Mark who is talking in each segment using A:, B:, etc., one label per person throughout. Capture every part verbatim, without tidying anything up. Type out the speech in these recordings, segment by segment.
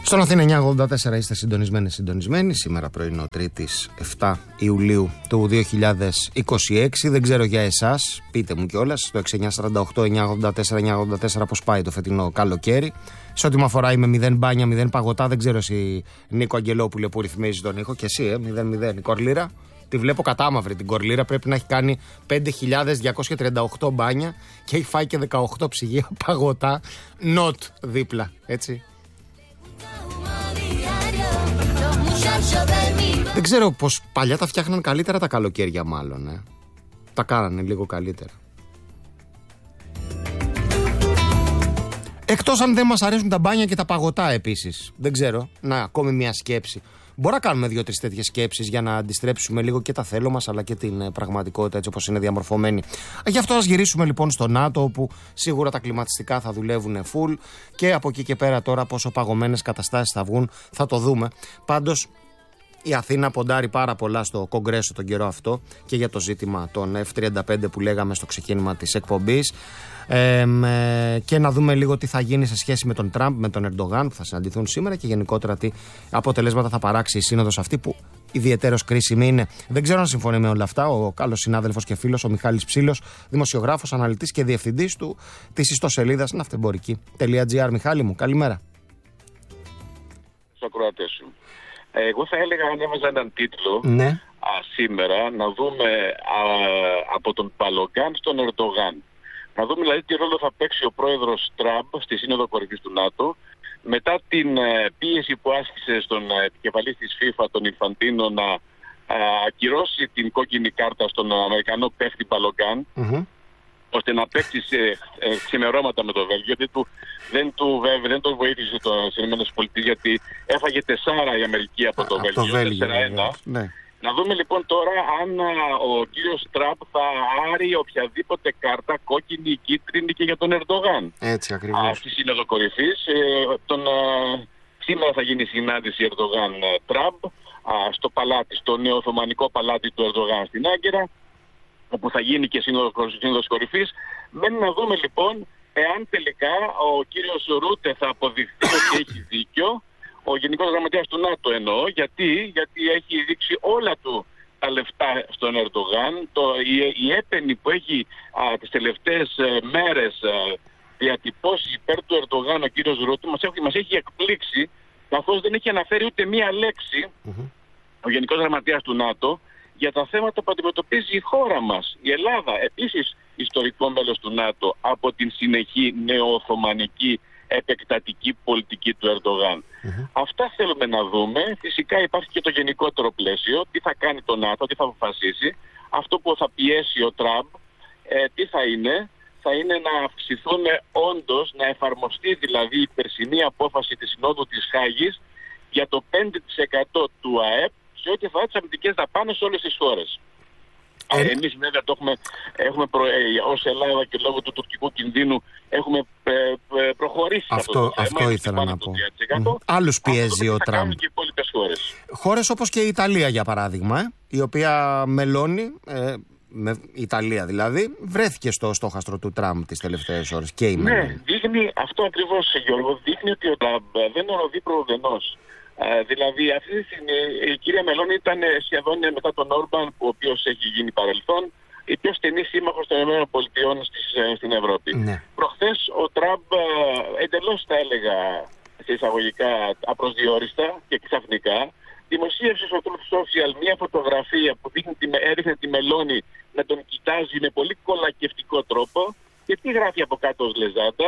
A: Στον Αθήνα εννιακόσια ογδόντα τέσσερα είστε συντονισμένοι, συντονισμένοι. Σήμερα πρωινό Τρίτης επτά Ιουλίου του δύο χιλιάδες είκοσι έξι. Δεν ξέρω για εσάς, πείτε μου κιόλας στο έξι εννιά τέσσερα οκτώ εννιακόσια ογδόντα τέσσερα εννιακόσια ογδόντα τέσσερα πώς πάει το φετινό καλοκαίρι. Σε ό,τι με αφορά είμαι μηδέν μπάνια, μηδέν παγωτά. Δεν ξέρω εσύ, Νίκο Αγγελόπουλε, που ρυθμίζει τον ήχο, και εσύ, ε, μηδέν μηδέν. Η Κορλήρα, τη βλέπω κατάμαυρη την Κορλήρα. Πρέπει να έχει κάνει πέντε χιλιάδες διακόσια τριάντα οκτώ μπάνια και έχει φάει και δεκαοκτώ ψυγεία παγωτά. Not δίπλα, έτσι. Δεν ξέρω πως παλιά τα φτιάχναν καλύτερα τα καλοκαίρια, μάλλον. Ε. Τα κάνανε λίγο καλύτερα. Εκτός αν δεν μας αρέσουν τα μπάνια και τα παγωτά επίσης. Δεν ξέρω. Να, ακόμη μια σκέψη. Μπορεί να κάνουμε δύο-τρεις τέτοιες σκέψεις για να αντιστρέψουμε λίγο και τα θέλω μας, αλλά και την πραγματικότητα έτσι όπως είναι διαμορφωμένη. Γι' αυτό ας γυρίσουμε λοιπόν στο ΝΑΤΟ, όπου σίγουρα τα κλιματιστικά θα δουλεύουν full και από εκεί και πέρα τώρα πόσο παγωμένες καταστάσεις θα βγουν θα το δούμε. Πάντως η Αθήνα ποντάρει πάρα πολλά στο Κογκρέσο τον καιρό αυτό και για το ζήτημα των εφ τριάντα πέντε που λέγαμε στο ξεκίνημα της εκπομπής. Ε, και να δούμε λίγο τι θα γίνει σε σχέση με τον Τραμπ, με τον Ερντογάν που θα συναντηθούν σήμερα και γενικότερα τι αποτελέσματα θα παράξει η σύνοδος αυτή που ιδιαιτέρως κρίσιμη είναι. Δεν ξέρω αν συμφωνεί με όλα αυτά ο καλός συνάδελφος και φίλος ο Μιχάλης Ψήλος, δημοσιογράφος, αναλυτής και διευθυντής του της ιστοσελίδας ναυτεμπορική τελεία τζι άρ. Μιχάλη μου, καλημέρα.
B: Στους ακροατές σου. Εγώ θα έλεγα, αν έβαζα έναν τίτλο
A: ναι.
B: α, σήμερα, να δούμε α, από τον Παλογκάν στον Ερντογάν. Να δούμε δηλαδή τι ρόλο θα παίξει ο πρόεδρος Τραμπ στη Σύνοδο Κορυφής του ΝΑΤΟ μετά την ε, πίεση που άσκησε στον ε, επικεφαλής της FIFA, τον Ινφαντίνο, να ε, ακυρώσει την κόκκινη κάρτα στον Αμερικανό παίχτη Παλογκάν, mm-hmm. ώστε να παίξει σε ε, ξημερώματα με το Βέλγιο. Δεν του, δεν του, βέβαια, δεν τον βοήθησε το ΗΠΑ γιατί έφαγε τεσσάρα η Αμερική από το Α, Βέλγιο, τέσσερα ένα. Ναι. Να δούμε λοιπόν τώρα αν α, ο κύριος Τραμπ θα άρει οποιαδήποτε κάρτα, κόκκινη, κίτρινη και για τον Ερντογάν.
A: Έτσι ακριβώς.
B: Α, στη Σύνοδο Κορυφής. Ε, τον, α, σήμερα θα γίνει συνάντηση Ερντογάν-Τραμπ στο παλάτι, στο νέο Οθωμανικό παλάτι του Ερντογάν στην Άγκυρα, όπου θα γίνει και Σύνοδος Κορυφής. Μένει να δούμε λοιπόν εάν τελικά ο κύριος Ρούτε θα αποδειχθεί ότι έχει δίκιο. Ο Γενικός Γραμματέας του ΝΑΤΟ εννοώ, γιατί, γιατί έχει δείξει όλα του τα λεφτά στον Ερντογάν. Το, η, η έπαινη που έχει α, τις τελευταίες ε, μέρες ε, διατυπώσει υπέρ του Ερντογάν ο κύριος Ρούτε μας έχει, μας έχει εκπλήξει, καθώς δεν έχει αναφέρει ούτε μία λέξη mm-hmm. ο Γενικός Γραμματέας του ΝΑΤΟ για τα θέματα που αντιμετωπίζει η χώρα μας. Η Ελλάδα, επίσης ιστορικό μέλος του ΝΑΤΟ, από την συνεχή νεοοθωμανική επεκτατική πολιτική του Ερντογάν. Mm-hmm. Αυτά θέλουμε να δούμε. Φυσικά υπάρχει και το γενικότερο πλαίσιο. Τι θα κάνει το ΝΑΤΟ, τι θα αποφασίσει. Αυτό που θα πιέσει ο Τραμπ, ε, τι θα είναι. Θα είναι να αυξηθούν όντως, να εφαρμοστεί δηλαδή η περσινή απόφαση της Συνόδου της Χάγης για το πέντε τοις εκατό του ΑΕΠ σε ό,τι αφορά τις αμυντικές δαπάνες σε όλες τις χώρες. Ε, Εμείς βέβαια το έχουμε, έχουμε προ, ε, ως Ελλάδα και λόγω του τουρκικού κινδύνου έχουμε ε, ε, προχωρήσει αυτό, αυτό το θέμα.
A: Αυτό ήθελα να πω. Mm. Άλλους πιέζει ο Τραμπ.
B: Χώρες.
A: χώρες όπως και η Ιταλία για παράδειγμα, ε, η οποία μελώνει, ε, με, η Ιταλία δηλαδή, βρέθηκε στο στόχαστρο του Τραμπ τις τελευταίες ώρες και η
B: Ναι, μελώνει. Δείχνει αυτό ακριβώς, Γιώργο, δείχνει ότι ο Τραμπ δεν είναι οδή προοδενός. Uh, δηλαδή αυτή τη στιγμή η κυρία Μελώνη ήταν σχεδόν μετά τον Όρμπαν, ο οποίος έχει γίνει παρελθόν, η πιο στενή σύμμαχος των ΗΠΑ στην Ευρώπη. Ναι. Προχθές ο Τραμπ εντελώς θα έλεγα σε εισαγωγικά απροσδιόριστα και ξαφνικά δημοσίευσε στο Truth Social μια φωτογραφία που δείχνει, έδειχνε τη Μελώνη να τον κοιτάζει με πολύ κολακευτικό τρόπο και τι γράφει από κάτω ως λεζάντα.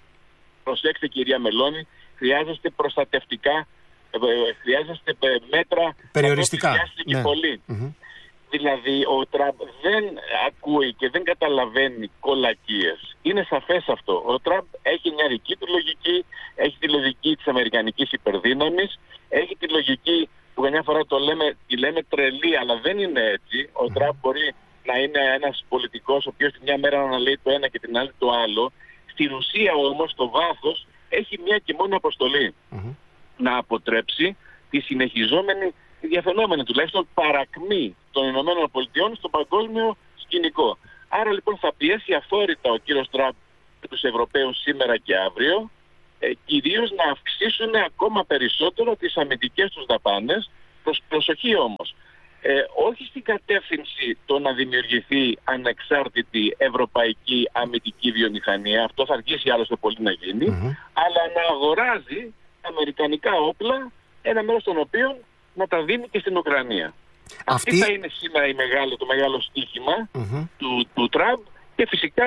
B: Προσέξτε κυρία Μελώνη, χρειάζεστε προστατευτικά χρειάζεστε μέτρα
A: περιοριστικά.
B: Και ναι. πολύ. Mm-hmm. Δηλαδή ο Τραμπ δεν ακούει και δεν καταλαβαίνει κολακίες. Είναι σαφές αυτό. Ο Τραμπ έχει μια δική του λογική, έχει τη λογική της αμερικανικής υπερδύναμης, έχει τη λογική που καμιά φορά το λέμε, τη λέμε τρελή, αλλά δεν είναι έτσι. Ο mm-hmm. Τραμπ μπορεί να είναι ένας πολιτικός ο οποίος τη μια μέρα να λέει το ένα και την άλλη το άλλο. Στην ουσία όμως το βάθος έχει μια και μόνη αποστολή. Mm-hmm. Να αποτρέψει τη συνεχιζόμενη, τη διαφαινόμενη τουλάχιστον παρακμή των Ηνωμένων Πολιτειών στο παγκόσμιο σκηνικό. Άρα λοιπόν θα πιέσει αφόρητα ο κύριος Τραμπ τους Ευρωπαίους σήμερα και αύριο ε, κυρίως να αυξήσουν ακόμα περισσότερο τις αμυντικές τους δαπάνες. Προς προσοχή όμως, ε, όχι στην κατεύθυνση το να δημιουργηθεί ανεξάρτητη ευρωπαϊκή αμυντική βιομηχανία, αυτό θα αργήσει άλλωστε πολύ να γίνει, mm-hmm. αλλά να αγοράζει αμερικανικά όπλα, ένα μέρος των οποίων να τα δίνει και στην Ουκρανία. Αυτή, Αυτή θα είναι σήμερα η μεγάλο, το μεγάλο στοίχημα mm-hmm. του, του Τραμπ, και φυσικά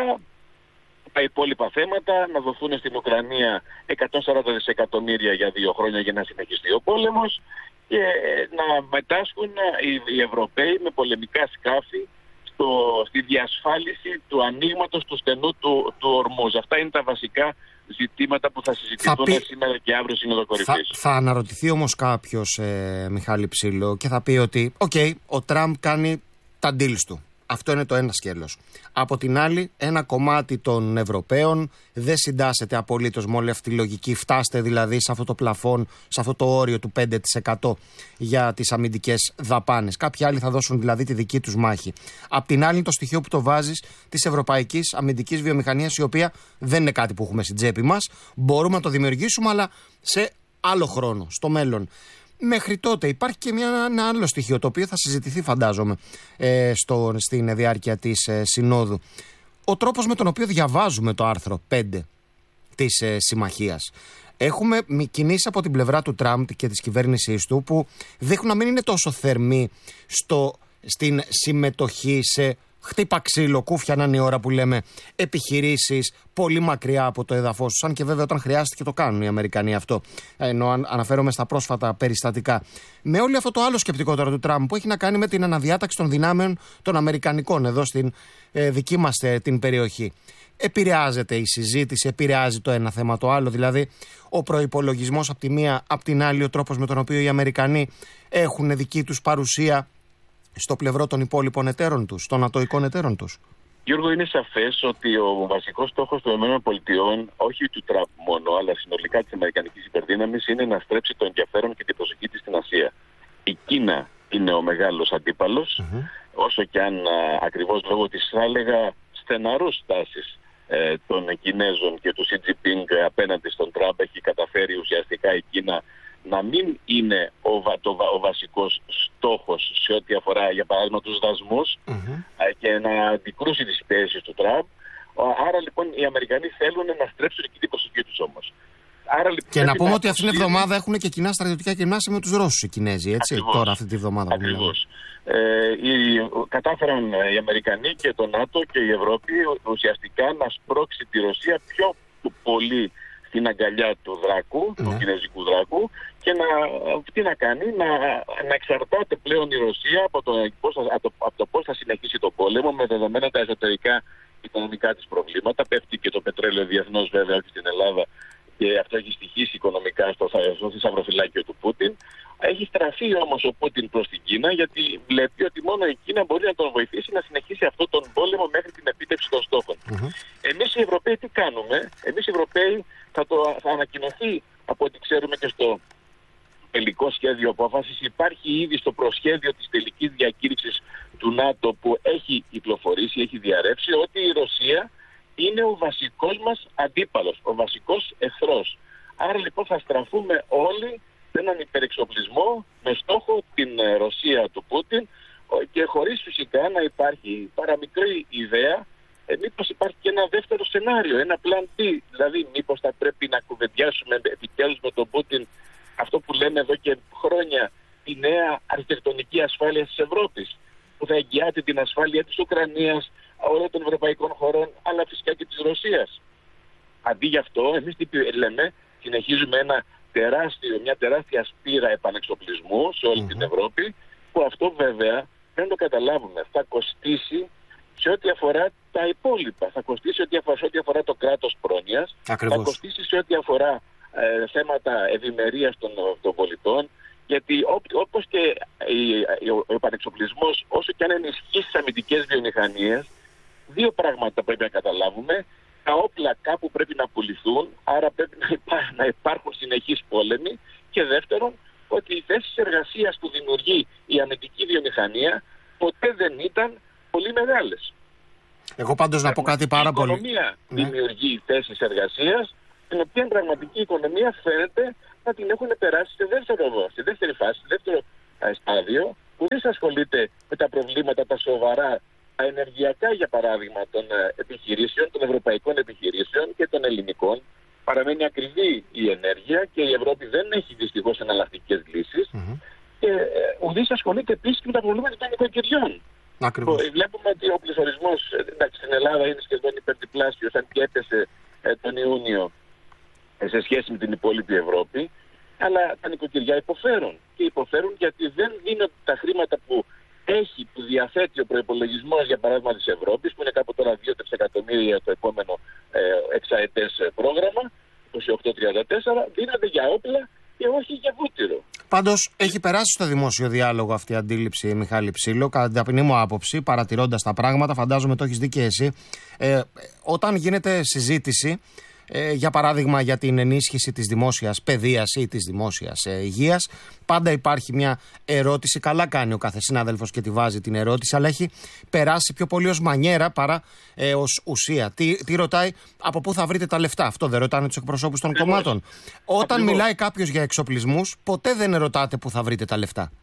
B: τα υπόλοιπα θέματα να δοθούν στην Ουκρανία εκατόν σαράντα δισεκατομμύρια για δύο χρόνια για να συνεχιστεί ο πόλεμος, και να μετάσχουν οι, οι Ευρωπαίοι με πολεμικά σκάφη στο, στη διασφάλιση του ανοίγματος του στενού του, του Ορμούζ. Αυτά είναι τα βασικά ζητήματα που θα συζητηθούν θα πει... σήμερα και αύριο Σύνοδο Κορυφής.
A: Θα, θα αναρωτηθεί όμως κάποιος, ε, Μιχάλη Ψήλο, και θα πει ότι οκ, okay, ο Τραμπ κάνει τα deals του. Αυτό είναι το ένα σκέλος. Από την άλλη, ένα κομμάτι των Ευρωπαίων δεν συντάσσεται απολύτως με όλη αυτή τη λογική. Φτάστε δηλαδή σε αυτό το πλαφόν, σε αυτό το όριο του πέντε τοις εκατό για τις αμυντικές δαπάνες. Κάποιοι άλλοι θα δώσουν δηλαδή τη δική τους μάχη. Απ' την άλλη, το στοιχείο που το βάζεις της ευρωπαϊκής αμυντικής βιομηχανίας, η οποία δεν είναι κάτι που έχουμε στην τσέπη μας. Μπορούμε να το δημιουργήσουμε, αλλά σε άλλο χρόνο, στο μέλλον. Μέχρι τότε υπάρχει και μια, ένα άλλο στοιχείο, το οποίο θα συζητηθεί φαντάζομαι ε, στο, στην διάρκεια της ε, Συνόδου. Ο τρόπος με τον οποίο διαβάζουμε το άρθρο πέντε της ε, συμμαχίας. Έχουμε κινήσεις από την πλευρά του Τραμπ και της κυβέρνησής του που δείχνουν να μην είναι τόσο θερμοί στο, στην συμμετοχή σε χτύπα ξύλο, κούφια να είναι η ώρα που λέμε, επιχειρήσεις πολύ μακριά από το έδαφος τους. Αν και βέβαια όταν χρειάστηκε το κάνουν οι Αμερικανοί αυτό. Ενώ αν, αναφέρομαι στα πρόσφατα περιστατικά. Με όλο αυτό το άλλο σκεπτικό τώρα του Τραμπ που έχει να κάνει με την αναδιάταξη των δυνάμεων των Αμερικανικών εδώ στην ε, δική μας ε, την περιοχή. Επηρεάζεται η συζήτηση, επηρεάζει το ένα θέμα το άλλο. Δηλαδή, ο προϋπολογισμός από τη μία, από την άλλη, ο τρόπος με τον οποίο οι Αμερικανοί έχουν δική τους παρουσία στο πλευρό των υπόλοιπων εταίρων τους, των ατοικών εταίρων τους.
B: Γιώργο, είναι σαφές ότι ο βασικός στόχος των ΗΠΑ, όχι του Τραμπ μόνο, αλλά συνολικά της αμερικανικής υπερδύναμης, είναι να στρέψει το ενδιαφέρον και την προσοχή της στην Ασία. Η Κίνα είναι ο μεγάλος αντίπαλος, mm-hmm. όσο και αν α, ακριβώς λόγω της, θα έλεγα, στεναρούς στάσης ε, των Κινέζων και του Σι Τζι Πινγκ απέναντι στον Τραμπ, έχει καταφέρει ουσιαστικά η Κίνα να μην είναι ο, βα, το, ο βασικός στόχος σε ό,τι αφορά, για παράδειγμα, τους δασμούς mm-hmm. και να αντικρούσει τις πιέσεις του Τραμπ. Άρα λοιπόν οι Αμερικανοί θέλουν να στρέψουν εκεί την προσοχή τους όμως. Άρα, λοιπόν,
A: και να πούμε να ότι αυτήν την εβδομάδα έχουν και κοινά στρατιωτικά γυμνάσια με τους Ρώσους οι Κινέζοι, έτσι, ακριβώς, τώρα αυτή τη βδομάδα.
B: Ακριβώς. Ε, οι, κατάφεραν οι Αμερικανοί και το ΝΑΤΟ και η Ευρώπη ουσιαστικά να σπρώξει τη Ρωσία πιο πολύ στην αγκαλιά του δράκου, ναι. του κινέζικου δράκου, και να, τι να κάνει, να, να εξαρτάται πλέον η Ρωσία από το, από, το, από το πώς θα συνεχίσει το πόλεμο, με δεδομένα τα εσωτερικά οικονομικά της προβλήματα. Πέφτει και το πετρέλαιο διεθνώς, βέβαια, όχι στην Ελλάδα, και αυτό έχει στοιχήσει οικονομικά στο, στο θησαυροφυλάκιο του Πούτιν. Έχει στραφεί όμως ο Πούτιν προς την Κίνα, γιατί βλέπει ότι μόνο η Κίνα μπορεί να τον βοηθήσει να συνεχίσει αυτόν τον πόλεμο μέχρι την επίτευξη των στόχων. Mm-hmm. Εμείς οι Ευρωπαίοι τι κάνουμε? Εμείς οι Ευρωπαίοι θα, το, θα ανακοινωθεί, από ό,τι ξέρουμε και στο τελικό σχέδιο απόφασης, υπάρχει ήδη στο προσχέδιο της τελικής διακήρυξης του ΝΑΤΟ που έχει κυκλοφορήσει, έχει διαρρεύσει, ότι η Ρωσία είναι ο βασικός μας αντίπαλος, ο βασικός εχθρός. Άρα λοιπόν θα στραφούμε όλοι σε έναν υπερεξοπλισμό με στόχο την Ρωσία του Πούτιν, και χωρίς φυσικά να υπάρχει παραμικρή ιδέα ε, μήπως υπάρχει και ένα δεύτερο σενάριο, ένα plan B. Δηλαδή μήπως θα πρέπει να κουβεντιάσουμε επιτέλους με τον Πούτιν αυτό που λέμε εδώ και χρόνια, τη νέα αρχιτεκτονική ασφάλεια της Ευρώπης, που θα εγγυάται την ασφάλεια της Ουκρανίας, όλων των ευρωπαϊκών χωρών, αλλά φυσικά και της Ρωσίας. Αντί γι' αυτό, εμείς τι λέμε, συνεχίζουμε ένα τεράστιο, μια τεράστια σπήρα επανεξοπλισμού σε όλη mm-hmm. την Ευρώπη, που αυτό βέβαια, δεν το καταλάβουμε, θα κοστίσει σε ό,τι αφορά τα υπόλοιπα. Θα κοστίσει σε ό,τι αφορά, σε ό,τι αφορά το κράτος πρόνοιας, θα κοστίσει σε ό,τι αφορά ε, θέματα ευημερίας των, των πολιτών, γιατί ό, όπως και η, ο, ο επανεξοπλισμός, όσο και αν ενισχύσει τις αμυντικές βιομηχανίες, δύο πράγματα πρέπει να καταλάβουμε. Τα όπλα κάπου πρέπει να πουληθούν, άρα πρέπει να, υπά, να υπάρχουν συνεχείς πόλεμοι, και δεύτερον, ότι οι θέσεις εργασίας που δημιουργεί η αμυντική βιομηχανία ποτέ δεν ήταν πολύ μεγάλες.
A: Εγώ πάντως να πω κάτι πάρα πολύ.
B: Η οικονομία δημιουργεί θέσεις εργασίας, την οποία πραγματική οικονομία φαίνεται να την έχουν περάσει σε δεύτερο, σε δεύτερη φάση, σε δεύτερο ε, στάδιο, που δεν ασχολείται με τα προβλήματα τα σοβαρά, τα ενεργειακά για παράδειγμα των ε, επιχειρήσεων, των ευρωπαϊκών επιχειρήσεων και των ελληνικών. Παραμένει ακριβή η ενέργεια και η Ευρώπη δεν έχει δυστυχώς εναλλακτικές λύσεις. Mm-hmm. Και ε, ουδής ασχολείται επίσης και με τα προβλήματα των νοικοκυριών. Ακριβώς. Βλέπουμε ότι ο πληθωρισμός στην Ελλάδα είναι σχεδόν υπερδιπλάσιος, αν και έπεσε ε, τον Ιούνιο ε, σε σχέση με την υπόλοιπη Ευρώπη. Αλλά τα νοικοκυριά υποφέρουν. Και υποφέρουν γιατί δεν δίνονται τα χρήματα που έχει, που διαθέτει ο προϋπολογισμός, για παράδειγμα της Ευρώπης, που είναι κάπου τώρα δύο τρισεκατομμύρια το επόμενο ε, εξαετές πρόγραμμα, είκοσι οκτώ τριάντα τέσσερα, δίνονται για όπλα και όχι για βούτυρο.
A: Πάντως έχει περάσει στο δημόσιο διάλογο αυτή η αντίληψη, Μιχάλη Ψήλο, κατά την ταπεινή μου άποψη, παρατηρώντας τα πράγματα, φαντάζομαι το έχεις δει και εσύ. Ε, όταν γίνεται συζήτηση, ε, για παράδειγμα για την ενίσχυση της δημόσιας παιδείας ή της δημόσιας ε, υγείας, πάντα υπάρχει μια ερώτηση. Καλά κάνει ο κάθε συνάδελφος και τη βάζει την ερώτηση, αλλά έχει περάσει πιο πολύ ως μανιέρα παρά ε, ως ουσία. Τι, τι ρωτάει, από πού θα βρείτε τα λεφτά? Αυτό δεν ρωτάνε τους εκπροσώπους των Ακριβώς. κομμάτων. Όταν Ακριβώς. μιλάει κάποιος για εξοπλισμούς, ποτέ δεν ρωτάτε πού θα βρείτε τα λεφτά.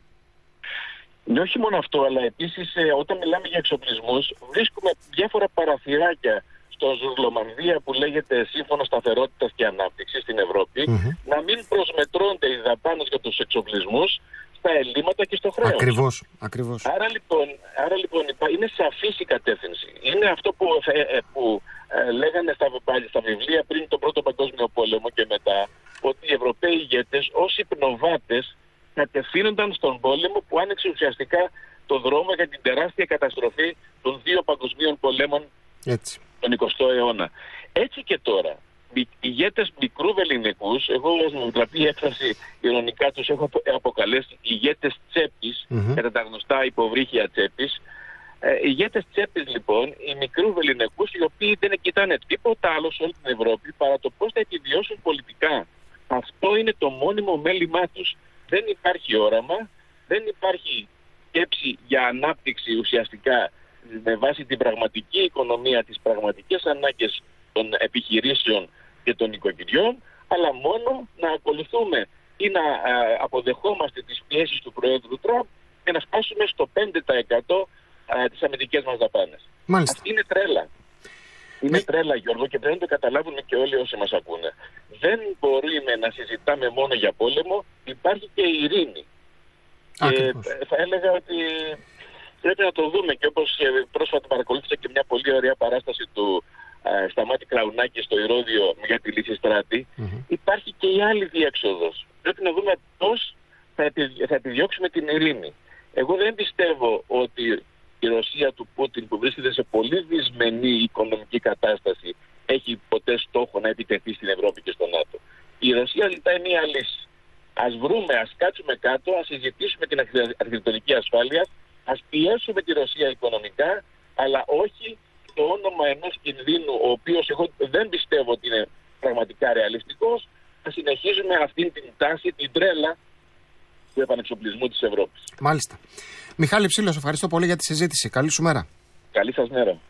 B: Ναι, όχι μόνο αυτό, αλλά επίσης ε, όταν μιλάμε για εξοπλισμούς, βρίσκουμε διάφορα παραθυράκια στο Ζουρλομανδία που λέγεται Σύμφωνο Σταθερότητας και Ανάπτυξης στην Ευρώπη, mm-hmm. να μην προσμετρώνται οι δαπάνες για τους εξοπλισμούς στα ελλείμματα και στο χρέος.
A: Ακριβώς, ακριβώς.
B: Άρα λοιπόν, άρα λοιπόν είναι σαφής η κατεύθυνση. Είναι αυτό που, ε, που ε, λέγανε στα, στα βιβλία πριν τον Πρώτο Παγκόσμιο Πόλεμο και μετά, ότι οι Ευρωπαίοι ηγέτες ως υπνοβάτες κατευθύνονταν στον πόλεμο που άνοιξε ουσιαστικά το δρόμο για την τεράστια καταστροφή των δύο παγκοσμίων πολέμων
A: Έτσι.
B: τον εικοστό αιώνα. Έτσι και τώρα, οι ηγέτες μικρού βελληνικούς, εγώ ως μου τραπεί η έκφραση ειρωνικά τους έχω αποκαλέσει ηγέτες τσέπης, mm-hmm. κατά τα γνωστά υποβρύχια τσέπης. Ε, ηγέτες τσέπης λοιπόν, οι μικρού βελληνικούς, οι οποίοι δεν κοιτάνε τίποτα άλλο σε όλη την Ευρώπη παρά το πώς θα επιβιώσουν πολιτικά. Αυτό είναι το μόνιμο μέλημά τους. Δεν υπάρχει όραμα, δεν υπάρχει σκέψη για ανάπτυξη ουσιαστικά με βάση την πραγματική οικονομία, τις πραγματικές ανάγκες των επιχειρήσεων και των οικοκυριών, αλλά μόνο να ακολουθούμε ή να α, αποδεχόμαστε τις πιέσεις του Προέδρου Τραμπ και να φτάσουμε στο πέντε τοις εκατό τις αμυντικές μας δαπάνες.
A: Μάλιστα.
B: Αυτή είναι τρέλα. Είναι Με... τρέλα, Γιώργο, και πρέπει να το καταλάβουν και όλοι όσοι μας ακούνε. Δεν μπορούμε να συζητάμε μόνο για πόλεμο, υπάρχει και ειρήνη.
A: Ακριβώς.
B: Και θα έλεγα ότι πρέπει να το δούμε, και όπως πρόσφατα παρακολούθησα και μια πολύ ωραία παράσταση του α, Σταμάτη Κραουνάκη στο Ηρώδειο για τη Λυσιστράτη, mm-hmm. υπάρχει και η άλλη διέξοδος. Πρέπει να δούμε πώς θα, επι, θα επιδιώξουμε την ειρήνη. Εγώ δεν πιστεύω ότι η Ρωσία του Πούτιν, που βρίσκεται σε πολύ δυσμενή οικονομική κατάσταση, έχει ποτέ στόχο να επιτεθεί στην Ευρώπη και στο ΝΑΤΟ. Η Ρωσία ζητάει μία λύση. Ας βρούμε, ας κάτσουμε κάτω, ας συζητήσουμε την αρχιτεκτονική ασφάλεια, ας πιέσουμε τη Ρωσία οικονομικά, αλλά όχι το όνομα ενός κινδύνου, ο οποίος εγώ δεν πιστεύω ότι είναι πραγματικά ρεαλιστικός, να συνεχίζουμε αυτή την τάση, την τρέλα του επανεξοπλισμού της Ευρώπης.
A: Μάλιστα. Μιχάλη Ψήλο, ευχαριστώ πολύ για τη συζήτηση. Καλή σου μέρα.
B: Καλή σας μέρα.